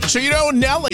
So, Nelly,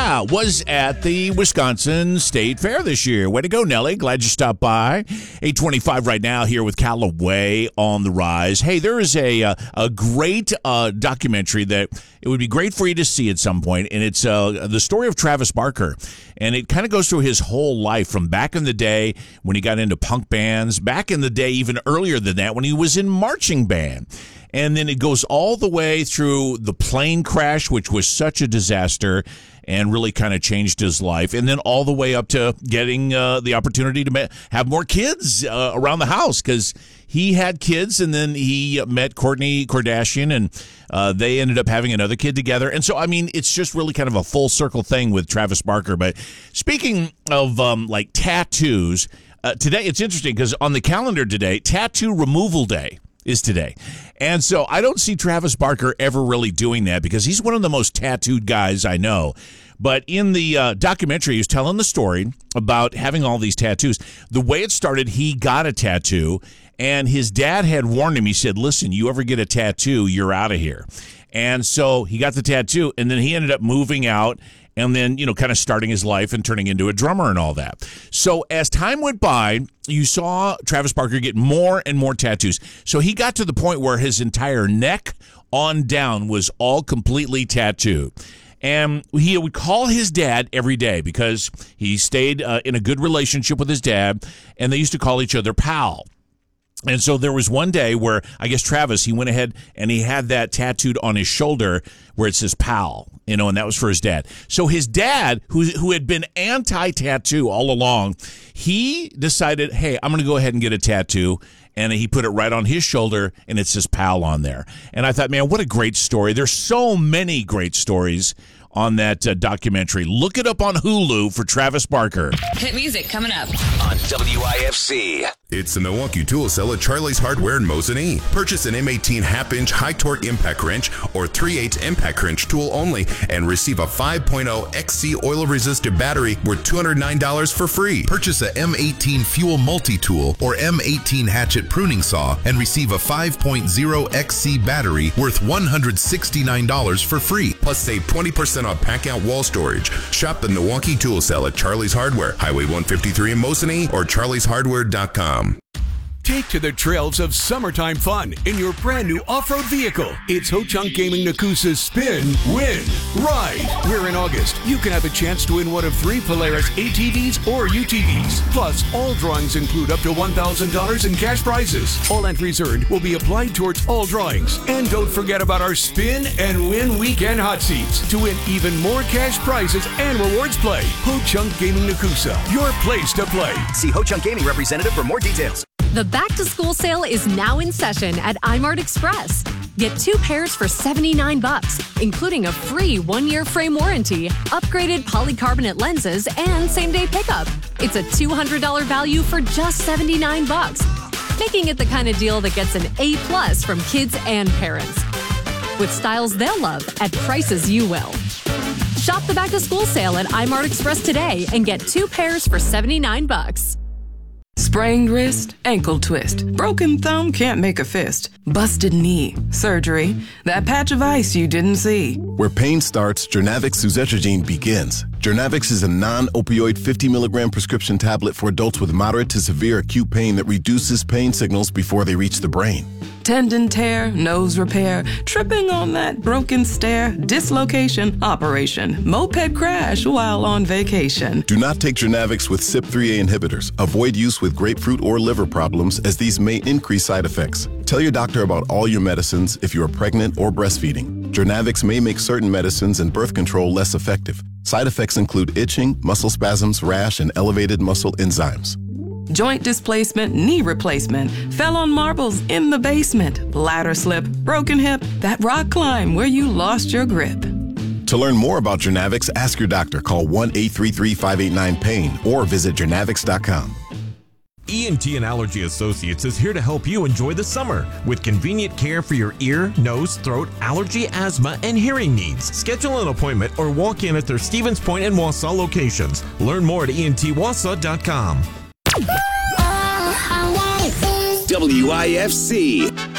was at the Wisconsin State Fair this year. Way to go, Nelly. Glad you stopped by. 8:25 right now here with Callaway on the Rise. Hey, there is a great documentary that it would be great for you to see at some point, and it's the story of Travis Barker. And it kind of goes through his whole life from back in the day when he got into punk bands, back in the day even earlier than that when he was in marching band. And then it goes all the way through the plane crash, which was such a disaster and really kind of changed his life. And then all the way up to getting the opportunity to have more kids around the house because he had kids and then he met Kourtney Kardashian and they ended up having another kid together. And so, I mean, it's just really kind of a full circle thing with Travis Barker. But speaking of like tattoos, today it's interesting because on the calendar today, Tattoo Removal Day is today. And so I don't see Travis Barker ever really doing that because he's one of the most tattooed guys I know. But in the documentary, he was telling the story about having all these tattoos. The way it started, he got a tattoo, and his dad had warned him. He said, listen, you ever get a tattoo, you're out of here. And so he got the tattoo, and then he ended up moving out and then, kind of starting his life and turning into a drummer and all that. So as time went by, you saw Travis Barker get more and more tattoos. So he got to the point where his entire neck on down was all completely tattooed. And he would call his dad every day because he stayed in a good relationship with his dad, and they used to call each other pal. And so there was one day where I guess Travis, he went ahead and he had that tattooed on his shoulder where it says pal, and that was for his dad. So his dad, who had been anti-tattoo all along, he decided, hey, I'm going to go ahead and get a tattoo. And he put it right on his shoulder, and it says pal on there. And I thought, man, what a great story. There's so many great stories on that documentary. Look it up on Hulu for Travis Barker. Hit music coming up on WIFC. It's the Milwaukee Tool Cell at Charlie's Hardware in Mosinee. Purchase an M18 half-inch high-torque impact wrench or 3/8 impact wrench tool only and receive a 5.0 XC oil-resistant battery worth $209 for free. Purchase a M18 fuel multi-tool or M18 hatchet pruning saw and receive a 5.0 XC battery worth $169 for free. Plus save 20% on pack-out wall storage. Shop the Milwaukee Tool Cell at Charlie's Hardware, Highway 153 in Mosinee or charlieshardware.com. Take to the trails of summertime fun in your brand new off-road vehicle. It's Ho-Chunk Gaming Nakusa's Spin, Win, Ride. Where in August, you can have a chance to win one of 3 Polaris ATVs or UTVs. Plus, all drawings include up to $1,000 in cash prizes. All entries earned will be applied towards all drawings. And don't forget about our Spin and Win Weekend Hot Seats to win even more cash prizes and rewards play. Ho-Chunk Gaming Nakusa, your place to play. See Ho-Chunk Gaming representative for more details. The back-to-school sale is now in session at iMart Express. Get 2 pairs for $79, including a free 1-year frame warranty, upgraded polycarbonate lenses, and same-day pickup. It's a $200 value for just $79, making it the kind of deal that gets an A+ from kids and parents. With styles they'll love at prices you will. Shop the back-to-school sale at iMart Express today and get 2 pairs for $79. Sprained wrist, ankle twist, broken thumb can't make a fist, busted knee, surgery, that patch of ice you didn't see. Where pain starts, Journavx suzetrigine begins. Journavx is a non-opioid 50 milligram prescription tablet for adults with moderate to severe acute pain that reduces pain signals before they reach the brain. Tendon tear, nose repair, tripping on that broken stair, dislocation, operation, moped crash while on vacation. Do not take Journavx with CYP3A inhibitors. Avoid use with grapefruit or liver problems as these may increase side effects. Tell your doctor about all your medicines if you are pregnant or breastfeeding. Journavx may make certain medicines and birth control less effective. Side effects include itching, muscle spasms, rash, and elevated muscle enzymes. Joint displacement, knee replacement, fell on marbles in the basement, ladder slip, broken hip, that rock climb where you lost your grip. To learn more about Journavx, ask your doctor. Call 1-833-589-PAIN or visit journavx.com. ENT and Allergy Associates is here to help you enjoy the summer with convenient care for your ear, nose, throat, allergy, asthma, and hearing needs. Schedule an appointment or walk in at their Stevens Point and Wausau locations. Learn more at entwausau.com. WIFC.